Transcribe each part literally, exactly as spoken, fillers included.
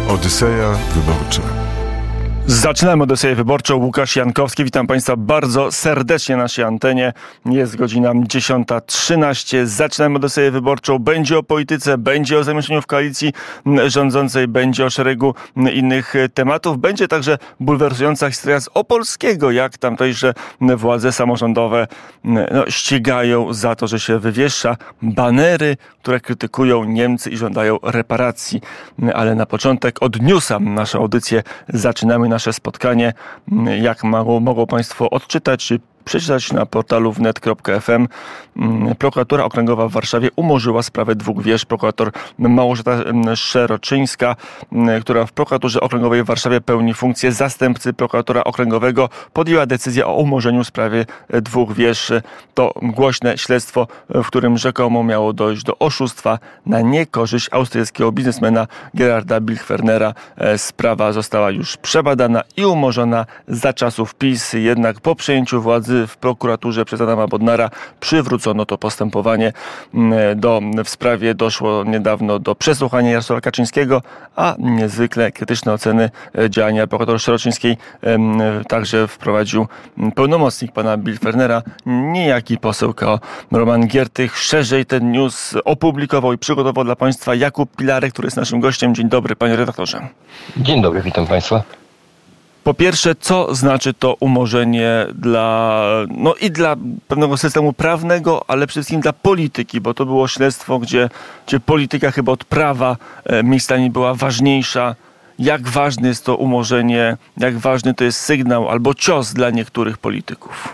Odyseja Wyborcza. Zaczynamy Odyseję Wyborczą. Łukasz Jankowski. Witam Państwa bardzo serdecznie na naszej antenie. Jest godzina dziesiąta trzynaście. Zaczynamy Odyseję Wyborczą. Będzie o polityce, będzie o zamieszaniu w koalicji rządzącej, będzie o szeregu innych tematów. Będzie także bulwersująca historia z Opolskiego, jak tamtejsze władze samorządowe no, ścigają za to, że się wywiesza banery, które krytykują Niemcy i żądają reparacji. Ale na początek od newsa naszą audycję zaczynamy. Nasze spotkanie, jak mogą, mogą Państwo odczytać czy przeczytać na portalu wnet kropka ef em. Prokuratura Okręgowa w Warszawie umorzyła sprawę dwóch wież. Prokurator Małgorzata Szeroczyńska, która w Prokuraturze Okręgowej w Warszawie pełni funkcję zastępcy prokuratora okręgowego, podjęła decyzję o umorzeniu sprawy dwóch wież. To głośne śledztwo, w którym rzekomo miało dojść do oszustwa na niekorzyść austriackiego biznesmena Gerarda Birgfellnera. Sprawa została już przebadana i umorzona za czasów PiS. Jednak po przejęciu władzy w prokuraturze przez Adama Bodnara przywrócono to postępowanie. Do, w sprawie doszło niedawno do przesłuchania Jarosława Kaczyńskiego, a niezwykle krytyczne oceny działania prokurator Szeroczyńskiej także wprowadził pełnomocnik pana Birgfellnera, niejaki poseł K O Roman Giertych. Szerzej ten news opublikował i przygotował dla Państwa Jakub Pilarek, który jest naszym gościem. Dzień dobry, panie redaktorze. Dzień dobry, witam Państwa. Po pierwsze, co znaczy to umorzenie dla, no i dla pewnego systemu prawnego, ale przede wszystkim dla polityki, bo to było śledztwo, gdzie, gdzie polityka chyba od prawa e, miejscami była ważniejsza. Jak ważne jest to umorzenie, jak ważny to jest sygnał albo cios dla niektórych polityków?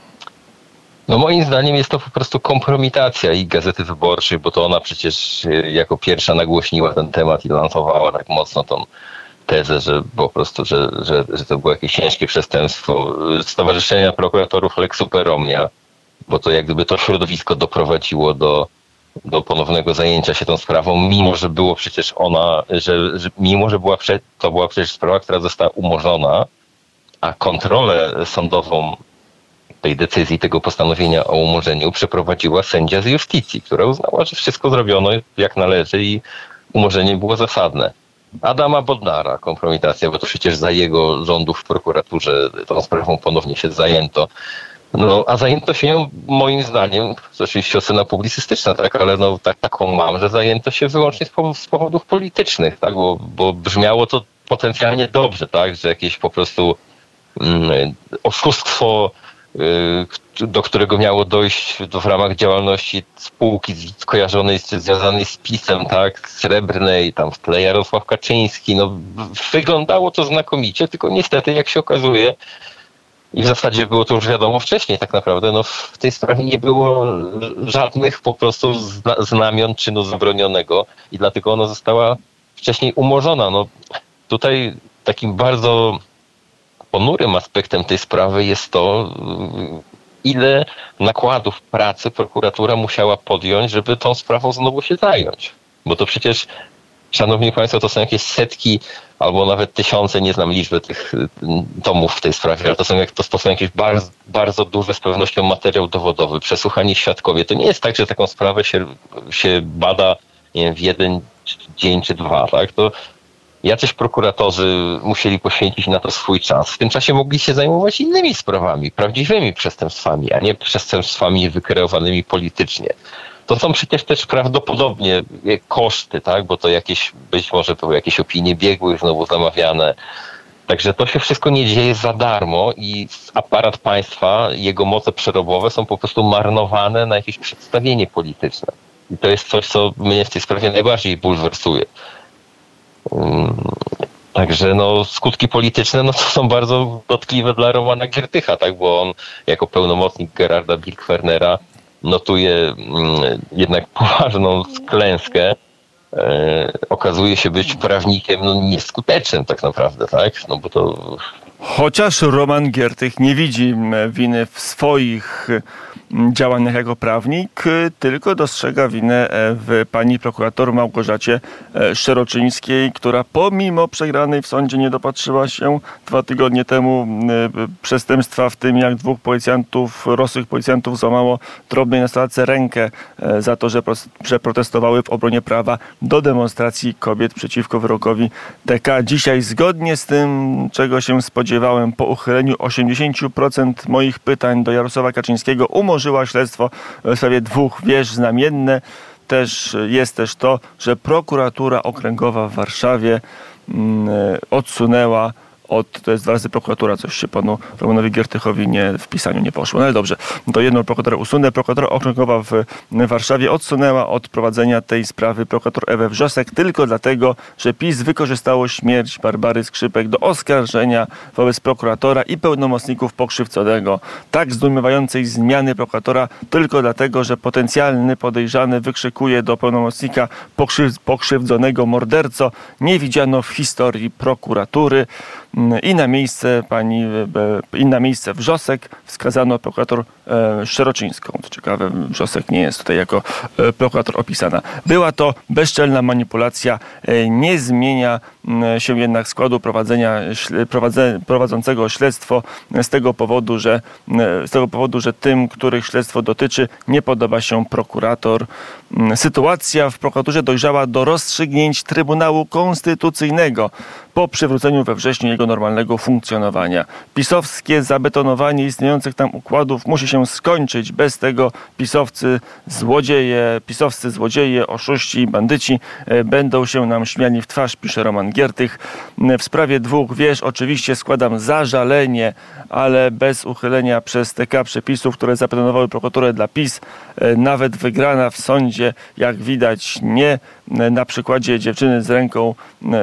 No moim zdaniem jest to po prostu kompromitacja i Gazety Wyborczej, bo to ona przecież jako pierwsza nagłośniła ten temat i lansowała tak mocno tą tezę, że po prostu, że, że, że to było jakieś ciężkie przestępstwo Stowarzyszenia Prokuratorów Lex Super Omnia, bo to jak gdyby to środowisko doprowadziło do, do ponownego zajęcia się tą sprawą, mimo że było przecież ona, że, że mimo że była prze, to była przecież sprawa, która została umorzona, a kontrolę sądową tej decyzji, tego postanowienia o umorzeniu przeprowadziła sędzia z Justicji, która uznała, że wszystko zrobiono jak należy i umorzenie było zasadne. Adama Bodnara, kompromitacja, bo to przecież za jego rządów w prokuraturze tą sprawą ponownie się zajęto. No, a zajęto się ją, moim zdaniem, to oczywiście ocena publicystyczna, tak, ale no, tak, taką mam, że zajęto się wyłącznie z, powodów, z powodów politycznych, tak, bo, bo brzmiało to potencjalnie dobrze, tak, że jakieś po prostu mm, oszustwo, do którego miało dojść w ramach działalności spółki skojarzonej, związanej z PiS-em, tak, Srebrnej, tam w tle Jarosław Kaczyński. No, wyglądało to znakomicie, tylko niestety, jak się okazuje, i w zasadzie było to już wiadomo wcześniej tak naprawdę, no w tej sprawie nie było żadnych po prostu zna- znamion czynu zabronionego i dlatego ona została wcześniej umorzona. No, tutaj takim bardzo ponurym aspektem tej sprawy jest to, ile nakładów pracy prokuratura musiała podjąć, żeby tą sprawą znowu się zająć. Bo to przecież, szanowni państwo, to są jakieś setki albo nawet tysiące, nie znam liczby tych tomów w tej sprawie, ale to są, to, to są jakieś bardzo, bardzo duże z pewnością materiał dowodowy, przesłuchani świadkowie. To nie jest tak, że taką sprawę się, się bada, nie wiem, w jeden dzień czy dwa, tak? To jacyś prokuratorzy musieli poświęcić na to swój czas. W tym czasie mogli się zajmować innymi sprawami, prawdziwymi przestępstwami, a nie przestępstwami wykreowanymi politycznie. To są przecież też prawdopodobnie koszty, tak? Bo to jakieś, być może były jakieś opinie biegłych znowu zamawiane. Także to się wszystko nie dzieje za darmo i aparat państwa, jego moce przerobowe są po prostu marnowane na jakieś przedstawienie polityczne. I to jest coś, co mnie w tej sprawie najbardziej bulwersuje. Także no, skutki polityczne no, to są bardzo dotkliwe dla Romana Giertycha, tak, bo on jako pełnomocnik Gerarda Birgfellera notuje mm, jednak poważną klęskę. E, okazuje się być prawnikiem no, nieskutecznym tak naprawdę, tak? No bo to... Chociaż Roman Giertych nie widzi winy w swoich działaniach jako prawnik, tylko dostrzega winę w pani prokurator Małgorzacie Szeroczyńskiej, która pomimo przegranej w sądzie nie dopatrzyła się dwa tygodnie temu przestępstwa, w tym jak dwóch policjantów, rosłych policjantów złamało drobnej nastolatce rękę za to, że, że protestowały w obronie prawa do demonstracji kobiet przeciwko wyrokowi T K. Dzisiaj zgodnie z tym, czego się spodziewałem, po uchyleniu osiemdziesiąt procent moich pytań do Jarosława Kaczyńskiego umorzyła śledztwo w sprawie dwóch wież znamienne. Też jest też to, że prokuratura okręgowa w Warszawie mm, odsunęła od, to jest dwa razy prokuratura, coś się panu Romanowi Giertychowi nie, w pisaniu nie poszło. No ale dobrze, to jedną prokuraturę usunę. Prokuratura okręgowa w Warszawie odsunęła od prowadzenia tej sprawy prokurator Ewę Wrzosek tylko dlatego, że PiS wykorzystało śmierć Barbary Skrzypek do oskarżenia wobec prokuratora i pełnomocników pokrzywdzonego. Tak zdumiewającej zmiany prokuratora tylko dlatego, że potencjalny podejrzany wykrzykuje do pełnomocnika pokrzyw- pokrzywdzonego morderco. Nie widziano w historii prokuratury. I na miejsce pani, i na miejsce Wrzosek wskazano prokurator Szeroczyńską. To ciekawe, Wrzosek nie jest tutaj jako prokurator opisana. Była to bezczelna manipulacja, nie zmienia się jednak składu prowadzenia, prowadze, prowadzącego śledztwo z tego powodu, że z tego powodu, że tym, których śledztwo dotyczy, nie podoba się prokurator. Sytuacja w prokuraturze dojrzała do rozstrzygnięć Trybunału Konstytucyjnego po przywróceniu we wrześniu jego normalnego funkcjonowania. Pisowskie zabetonowanie istniejących tam układów musi się skończyć. Bez tego pisowcy złodzieje, pisowscy złodzieje, oszuści i bandyci będą się nam śmiali w twarz, pisze Roman Giertych. W sprawie dwóch wież oczywiście składam zażalenie, ale bez uchylenia przez T K przepisów, które zabetonowały prokuraturę dla PiS, nawet wygrana w sądzie, jak widać, nie. Na przykładzie dziewczyny z ręką,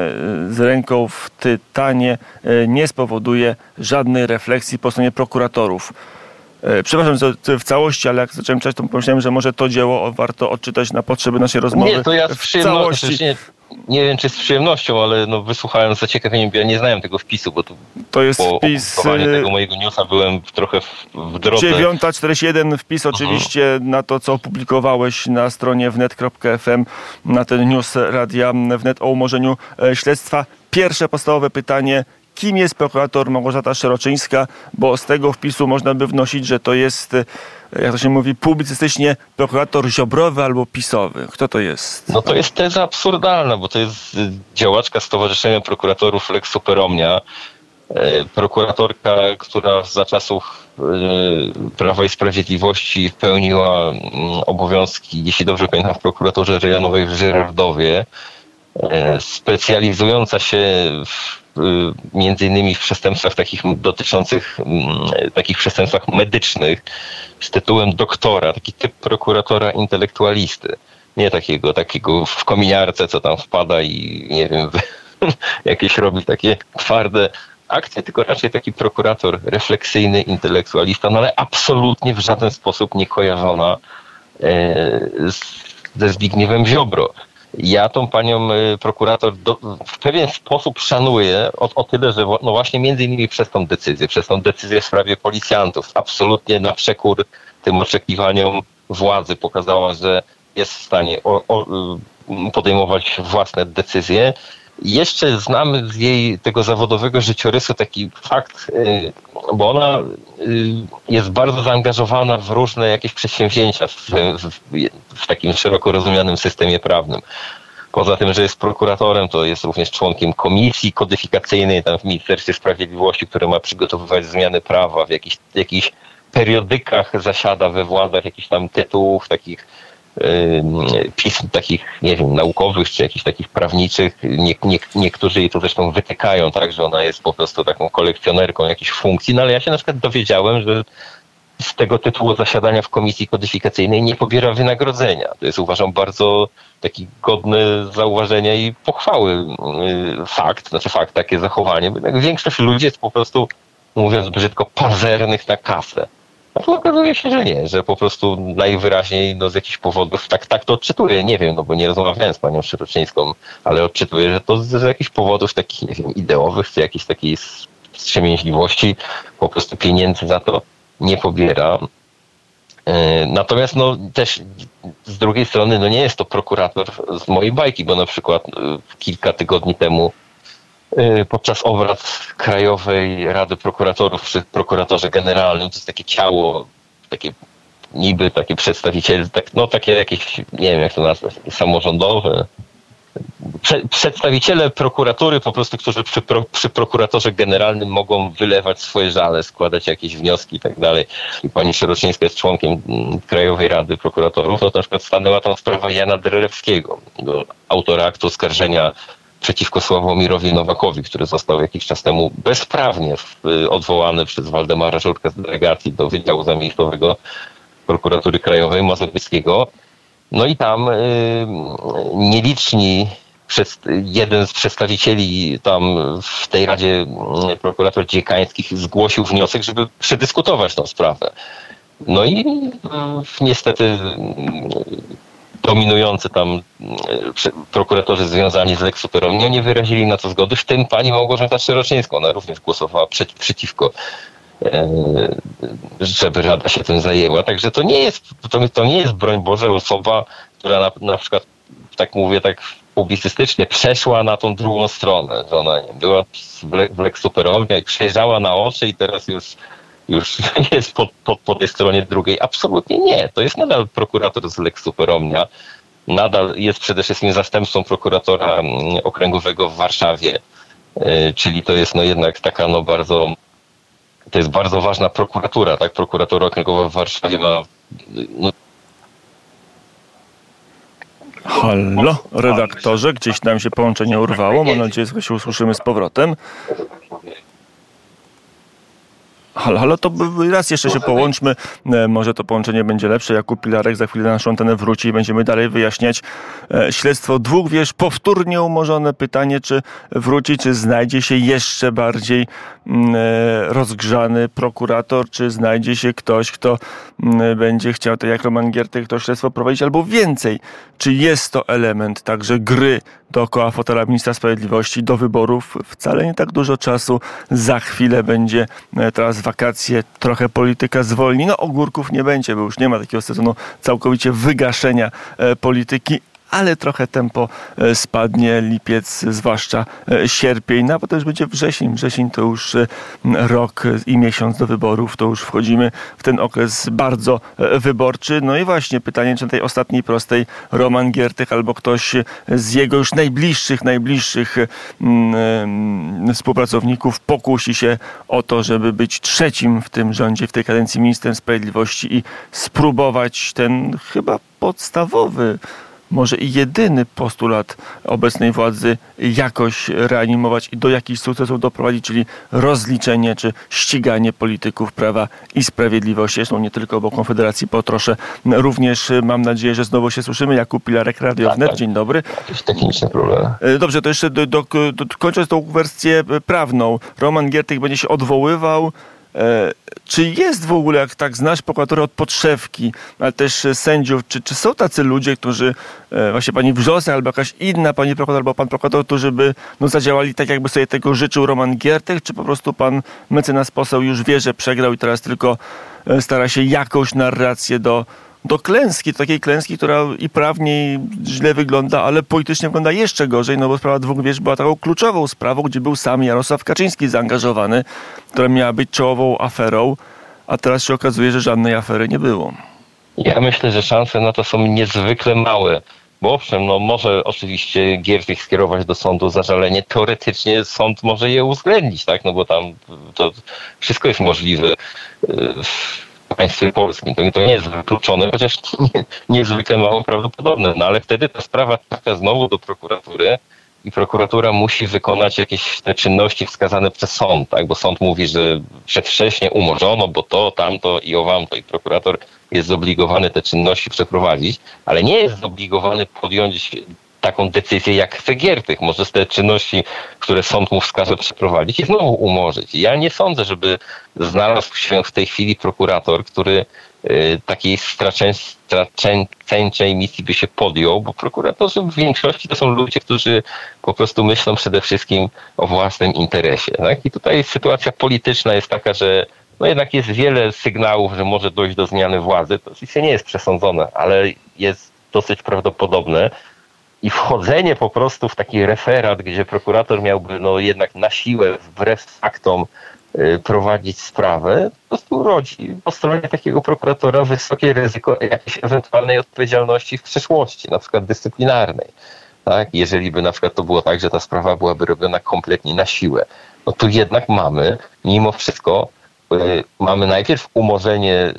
z ręką w tytanie nie spowoduje żadnej refleksji po stronie prokuratorów. Przepraszam że w całości, ale jak zacząłem czytać, to pomyślałem, że może to dzieło warto odczytać na potrzeby naszej rozmowy. Nie, to ja z w całości. Nie, nie wiem, czy z przyjemnością, ale no wysłuchałem z zaciekawieniem, bo ja nie znałem tego wpisu, bo tu to jest po wpis tego mojego newsa byłem trochę w, w drodze. dziewiąta czterdzieści jeden wpis oczywiście uh-huh. na to, co opublikowałeś na stronie wnet kropka f m, na ten news Radia Wnet o umorzeniu śledztwa. Pierwsze podstawowe pytanie: kim jest prokurator Małgorzata Szeroczyńska? Bo z tego wpisu można by wnosić, że to jest, jak to się mówi, publicystycznie prokurator ziobrowy albo pisowy. Kto to jest? No to jest teza absurdalna, bo to jest działaczka Stowarzyszenia Prokuratorów Lex Super Omnia. Prokuratorka, która za czasów Prawa i Sprawiedliwości pełniła obowiązki, jeśli dobrze pamiętam, w prokuraturze rejonowej w Żyrardowie, specjalizująca się w, między innymi w przestępstwach takich dotyczących takich przestępstwach medycznych z tytułem doktora, taki typ prokuratora intelektualisty. Nie takiego, takiego w kominiarce, co tam wpada i nie wiem, jakieś robi takie twarde akcje, tylko raczej taki prokurator refleksyjny, intelektualista, no ale absolutnie w żaden sposób nie kojarzona z, ze Zbigniewem Ziobro. Ja tą panią prokurator do, w pewien sposób szanuję o, o tyle, że no właśnie między innymi przez tą decyzję, przez tą decyzję w sprawie policjantów, absolutnie na przekór tym oczekiwaniom władzy pokazała, że jest w stanie o, o, podejmować własne decyzje. Jeszcze znamy z jej tego zawodowego życiorysu taki fakt, bo ona jest bardzo zaangażowana w różne jakieś przedsięwzięcia w, w, w takim szeroko rozumianym systemie prawnym. Poza tym, że jest prokuratorem, to jest również członkiem komisji kodyfikacyjnej tam w Ministerstwie Sprawiedliwości, które ma przygotowywać zmiany prawa, w jakichś, jakichś periodykach zasiada we władzach jakichś tam tytułów, takich pism takich, nie wiem, naukowych, czy jakichś takich prawniczych. Nie, nie, niektórzy jej to zresztą wytykają, tak, że ona jest po prostu taką kolekcjonerką jakichś funkcji, no ale ja się na przykład dowiedziałem, że z tego tytułu zasiadania w komisji kodyfikacyjnej nie pobiera wynagrodzenia. To jest, uważam, bardzo taki godny zauważenia i pochwały fakt, znaczy fakt, takie zachowanie, bo jednak większość ludzi jest po prostu, mówiąc brzydko, pazernych na kasę. A tu okazuje się, że nie, że po prostu najwyraźniej no, z jakichś powodów, tak, tak to odczytuję, nie wiem, no bo nie rozmawiałem z panią Szeroczyńską, ale odczytuję, że to z, z jakichś powodów takich, nie wiem, ideowych, czy jakiejś takiej wstrzemięźliwości po prostu pieniędzy za to nie pobiera. Natomiast no, też z drugiej strony no, nie jest to prokurator z mojej bajki, bo na przykład kilka tygodni temu podczas obrad Krajowej Rady Prokuratorów przy prokuratorze generalnym, to jest takie ciało, takie niby takie przedstawiciele, tak, no takie jakieś, nie wiem jak to nazwać, takie samorządowe, Prze- przedstawiciele prokuratury po prostu, którzy przy, pro, przy prokuratorze generalnym mogą wylewać swoje żale, składać jakieś wnioski i tak dalej. I pani Sieroczyńska jest członkiem Krajowej Rady Prokuratorów, to na przykład stanęła tam sprawa Jana Drelewskiego, autora aktu oskarżenia przeciwko Sławomirowi Nowakowi, który został jakiś czas temu bezprawnie odwołany przez Waldemara Żurka z delegacji do Wydziału Zamiejscowego Prokuratury Krajowej Mazowieckiego. No i tam y, nieliczni, przez, jeden z przedstawicieli tam w tej Radzie y, Prokurator Dziekańskich zgłosił wniosek, żeby przedyskutować tę sprawę. No i y, niestety y, dominujący tam y, prokuratorzy związani z Lex Superomnią nie wyrazili na to zgody, w tym pani Małgorzata Sieroczyńska. Ona również głosowała prze, przeciwko, żeby Rada się tym zajęła. Także to nie jest, to, to nie jest, broń Boże, osoba, która na, na przykład, tak mówię, tak publicystycznie przeszła na tą drugą stronę, że ona nie, była w Lex Superomnia i przejrzała na oczy i teraz już, już jest po, po, po tej stronie drugiej. Absolutnie nie. To jest nadal prokurator z Lex Superomnia. Nadal jest przede wszystkim zastępcą prokuratora okręgowego w Warszawie, czyli to jest no jednak taka no bardzo To jest bardzo ważna prokuratura, tak? Prokuratura okręgowa w Warszawie ma... No... Halo, redaktorze, gdzieś nam się połączenie urwało. Mam nadzieję, że się usłyszymy z powrotem. Halo, halo, to raz jeszcze się połączmy. Może to połączenie będzie lepsze. Jakub Pilarek za chwilę na naszą antenę wróci i będziemy dalej wyjaśniać śledztwo dwóch wież. Powtórnie umorzone pytanie, czy wróci, czy znajdzie się jeszcze bardziej rozgrzany prokurator, czy znajdzie się ktoś, kto będzie chciał, tak jak Roman Giertych, to śledztwo prowadzić, albo więcej. Czy jest to element także gry dookoła fotela ministra sprawiedliwości do wyborów? Wcale nie tak dużo czasu. Za chwilę będzie teraz wakacje, trochę polityka zwolni. No ogórków nie będzie, bo już nie ma takiego sezonu całkowicie wygaszenia polityki, ale trochę tempo spadnie, lipiec, zwłaszcza sierpień, no a potem już będzie wrzesień. Wrzesień to już rok i miesiąc do wyborów, to już wchodzimy w ten okres bardzo wyborczy. No i właśnie pytanie, czy na tej ostatniej prostej Roman Giertych albo ktoś z jego już najbliższych, najbliższych mm, współpracowników pokusi się o to, żeby być trzecim w tym rządzie, w tej kadencji ministrem sprawiedliwości i spróbować ten chyba podstawowy, może i jedyny postulat obecnej władzy jakoś reanimować i do jakichś sukcesów doprowadzić, czyli rozliczenie czy ściganie polityków Prawa i Sprawiedliwości. Zresztą nie tylko, bo Konfederacji potroszę. Również mam nadzieję, że znowu się słyszymy. Jakub Pilarek, Radio tak, Wnet. tak. Dzień dobry. Jakieś techniczne problemy. Dobrze, to jeszcze do, do, do, kończąc tą wersję prawną. Roman Giertych będzie się odwoływał. E, czy jest w ogóle, jak tak znasz prokuraturę od podszewki, ale też sędziów, czy, czy są tacy ludzie, którzy, e, właśnie pani Wrzosek albo jakaś inna pani prokurator albo pan prokurator, którzy by no, zadziałali tak, jakby sobie tego życzył Roman Giertych, czy po prostu pan mecenas poseł już wie, że przegrał i teraz tylko e, stara się jakąś narrację do do klęski, takiej klęski, która i prawnie źle wygląda, ale politycznie wygląda jeszcze gorzej, no bo sprawa dwóch wież była taką kluczową sprawą, gdzie był sam Jarosław Kaczyński zaangażowany, która miała być czołową aferą, a teraz się okazuje, że żadnej afery nie było. Ja myślę, że szanse na to są niezwykle małe. Bo owszem, no może oczywiście Giertych skierować do sądu zażalenie, teoretycznie sąd może je uwzględnić, tak, no bo tam to wszystko jest możliwe w państwie polskim. To, to nie jest wykluczone, chociaż nie, niezwykle mało prawdopodobne. No ale wtedy ta sprawa trafia znowu do prokuratury i prokuratura musi wykonać jakieś te czynności wskazane przez sąd, tak? Bo sąd mówi, że przedwcześnie umorzono, bo to, tamto i owamto. I prokurator jest zobligowany te czynności przeprowadzić, ale nie jest zobligowany podjąć taką decyzję jak chce Giertych. Może te czynności, które sąd mu wskaże, przeprowadzić i znowu umorzyć. Ja nie sądzę, żeby znalazł się w tej chwili prokurator, który y, takiej straceńczej misji by się podjął, bo prokuratorzy w większości to są ludzie, którzy po prostu myślą przede wszystkim o własnym interesie. Tak? I tutaj sytuacja polityczna jest taka, że no jednak jest wiele sygnałów, że może dojść do zmiany władzy. To oczywiście nie jest przesądzone, ale jest dosyć prawdopodobne. I wchodzenie po prostu w taki referat, gdzie prokurator miałby no jednak na siłę, wbrew faktom, y, prowadzić sprawę, po prostu rodzi po stronie takiego prokuratora wysokie ryzyko jakiejś ewentualnej odpowiedzialności w przyszłości, na przykład dyscyplinarnej. Tak? Jeżeli by na przykład to było tak, że ta sprawa byłaby robiona kompletnie na siłę, no tu jednak mamy mimo wszystko y, mamy najpierw umorzenie y,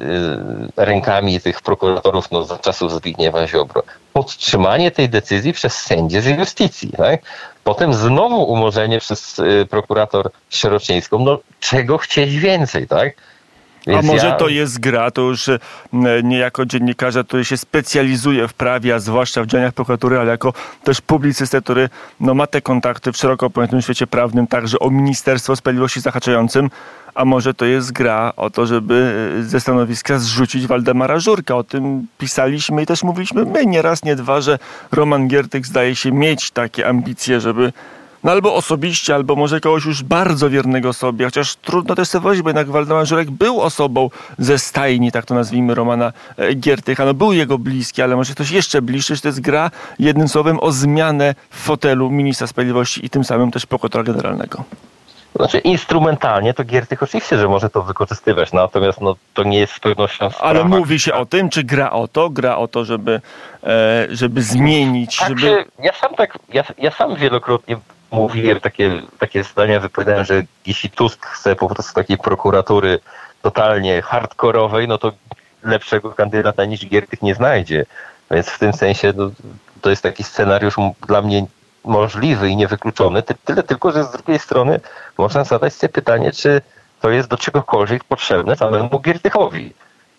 rękami tych prokuratorów no, za czasów Zbigniewa Ziobro, podtrzymanie tej decyzji przez sędzię z justycji, tak? Potem znowu umorzenie przez y, prokurator Szeroczyńską, no czego chcieć więcej, tak? Więc a może ja... to jest gra, to już nie jako dziennikarza, który się specjalizuje w prawie, a zwłaszcza w działaniach prokuratury, ale jako też publicystę, który no, ma te kontakty w szeroko pojętym świecie prawnym, także o Ministerstwo Sprawiedliwości zahaczającym, a może to jest gra o to, żeby ze stanowiska zrzucić Waldemara Żurka. O tym pisaliśmy i też mówiliśmy my nie raz, nie dwa, że Roman Giertych zdaje się mieć takie ambicje, żeby no albo osobiście, albo może kogoś już bardzo wiernego sobie, chociaż trudno też sobie wyobrazić, bo jednak Waldemar Żurek był osobą ze stajni, tak to nazwijmy, Romana Giertycha. No był jego bliski, ale może ktoś jeszcze bliższy, że to jest gra, jednym słowem, o zmianę w fotelu ministra sprawiedliwości i tym samym też prokuratora generalnego. Znaczy instrumentalnie to Giertych oczywiście, że może to wykorzystywać, natomiast no, to nie jest z pewnością sprawa. Ale mówi się o tym, czy gra o to, gra o to, żeby, e, żeby zmienić, tak, żeby... Ja sam tak, ja, ja sam wielokrotnie mówiłem takie, takie zdania, wypowiadałem, że jeśli Tusk chce po prostu takiej prokuratury totalnie hardkorowej, no to lepszego kandydata niż Giertych nie znajdzie. Więc w tym sensie no, to jest taki scenariusz dla mnie możliwy i niewykluczony. Tyle tylko, że z drugiej strony można zadać sobie pytanie, czy to jest do czegokolwiek potrzebne samemu Giertychowi.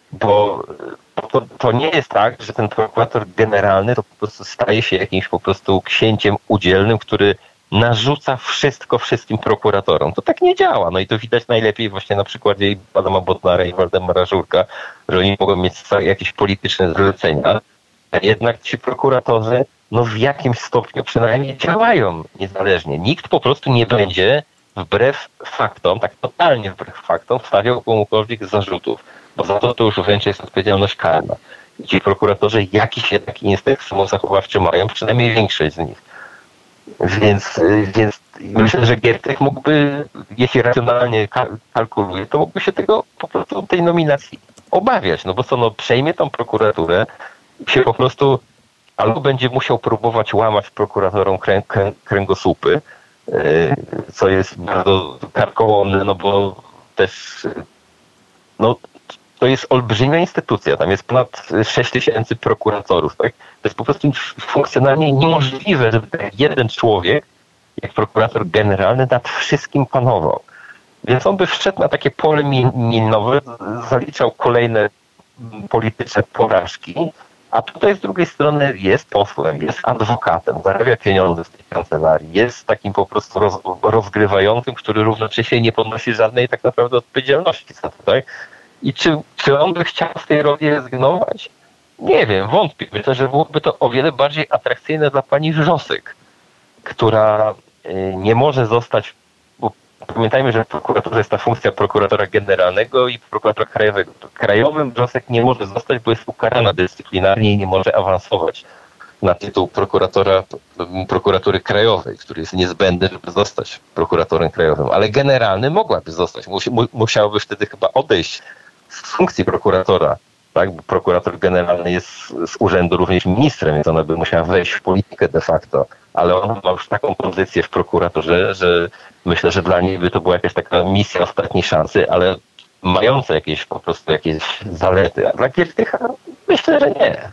Bo to, to nie jest tak, że ten prokurator generalny to po prostu staje się jakimś po prostu księciem udzielnym, który narzuca wszystko wszystkim prokuratorom. To tak nie działa. No i to widać najlepiej właśnie na przykładzie Adama Bodnara i Waldemara Żurka, że oni mogą mieć jakieś polityczne zlecenia, a jednak ci prokuratorzy no w jakimś stopniu przynajmniej działają niezależnie. Nikt po prostu nie będzie wbrew faktom, tak totalnie wbrew faktom, stawiał komukolwiek zarzutów, bo za to to już wręcz jest odpowiedzialność karna. I ci prokuratorzy jakiś jednak instynkt samozachowawczy mają, przynajmniej większość z nich. Więc, więc myślę, że Giertych mógłby, jeśli racjonalnie kalkuluje, to mógłby się tego po prostu tej nominacji obawiać. No bo co, no przejmie tą prokuraturę i się po prostu albo będzie musiał próbować łamać prokuratorom krę, krę, kręgosłupy, yy, co jest bardzo karkołomne, no bo też no, to jest olbrzymia instytucja, tam jest ponad sześć tysięcy prokuratorów, tak? To jest po prostu funkcjonalnie niemożliwe, żeby ten jeden człowiek, jak prokurator generalny, nad wszystkim panował. Więc on by wszedł na takie pole minowe, zaliczał kolejne polityczne porażki, a tutaj z drugiej strony jest posłem, jest adwokatem, zarabia pieniądze w tej kancelarii, jest takim po prostu roz, rozgrywającym, który równocześnie nie ponosi żadnej tak naprawdę odpowiedzialności za to, tak? I czy, czy on by chciał z tej roli rezygnować? Nie wiem, wątpię. Myślę, że byłoby to o wiele bardziej atrakcyjne dla pani Wrzosek, która nie może zostać, bo pamiętajmy, że w prokuraturze jest ta funkcja prokuratora generalnego i prokuratora krajowego. Krajowym Wrzosek nie może zostać, bo jest ukarana dyscyplinarnie i nie może awansować na tytuł prokuratora, prokuratury krajowej, który jest niezbędny, żeby zostać prokuratorem krajowym. Ale generalny mogłaby zostać. Musiałaby wtedy chyba odejść z funkcji prokuratora, tak? Bo prokurator generalny jest z urzędu również ministrem, więc ona by musiała wejść w politykę de facto, ale ona ma już taką pozycję w prokuraturze, że myślę, że dla niej by to była jakaś taka misja ostatniej szansy, ale mająca jakieś po prostu jakieś zalety. A dla Giertycha myślę, że nie.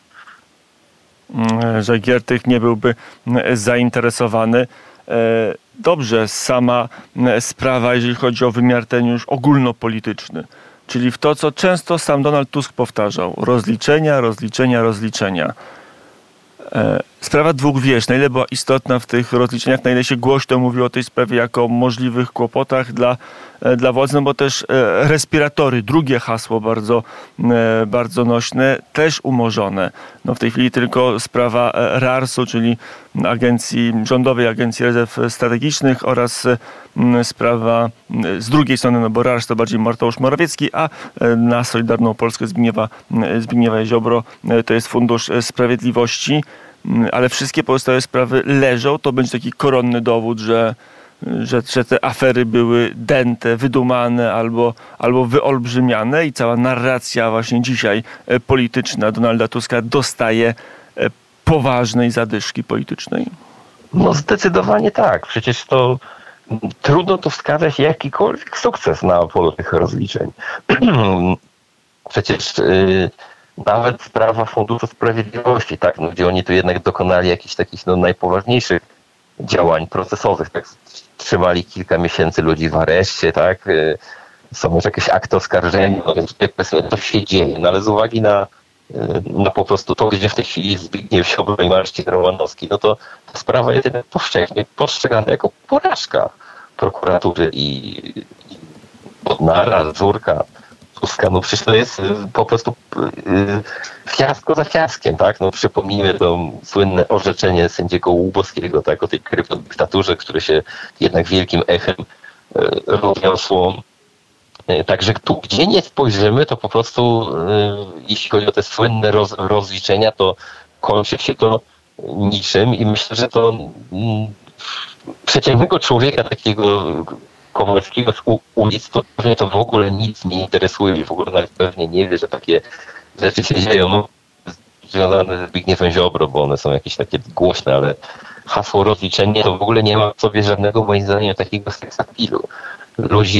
Że Giertych nie byłby zainteresowany. Dobrze, sama sprawa, jeżeli chodzi o wymiar ten już ogólnopolityczny, czyli w to, co często sam Donald Tusk powtarzał. Rozliczenia, rozliczenia, rozliczenia. Sprawa dwóch wież. Na ile była istotna w tych rozliczeniach, na ile się głośno mówiło o tej sprawie jako o możliwych kłopotach dla dla władzy, no bo też respiratory, drugie hasło bardzo, bardzo nośne, też umorzone. No w tej chwili tylko sprawa rarsu, czyli agencji, Rządowej Agencji Rezerw Strategicznych oraz sprawa z drugiej strony, no bo rars to bardziej Mateusz Morawiecki, a na Solidarną Polskę Zbigniewa, Zbigniewa Ziobro to jest Fundusz Sprawiedliwości, ale wszystkie pozostałe sprawy leżą. To będzie taki koronny dowód, że Że, że te afery były dęte, wydumane albo, albo wyolbrzymiane i cała narracja właśnie dzisiaj polityczna Donalda Tuska dostaje poważnej zadyszki politycznej? No zdecydowanie tak. Przecież to trudno tu wskazać jakikolwiek sukces na polu tych rozliczeń. Przecież yy, nawet sprawa Funduszu Sprawiedliwości, tak, no, gdzie oni tu jednak dokonali jakichś takich no, najpoważniejszych działań procesowych, tak, trzymali kilka miesięcy ludzi w areszcie, tak, są już jakieś akty oskarżenia, no więc to się dzieje, no ale z uwagi na, na po prostu to, gdzie w tej chwili Zbigniew Ziobro i Marcin Romanowski, no to ta sprawa jest jednak powszechnie postrzegana jako porażka prokuratury i, i Bodnara, Żurka, Tuska, no przecież to jest po prostu fiasko za fiaskiem, tak? No przypomnijmy to słynne orzeczenie sędziego Łubowskiego, tak? O tej kryptodyktaturze, które się jednak wielkim echem rozniosło. Także tu, gdzie nie spojrzymy, to po prostu jeśli chodzi o te słynne roz, rozliczenia, to kończy się to niczym i myślę, że to przeciętnego człowieka takiego Kowalskiego z ulic, to pewnie to w ogóle nic nie interesuje i w ogóle nawet pewnie nie wie, że takie rzeczy się dzieją, no, związane z Zbigniewem Ziobro, bo one są jakieś takie głośne, ale hasło rozliczenie to w ogóle nie ma w sobie żadnego, moim zdaniem, takiego seksapilu. Ludzi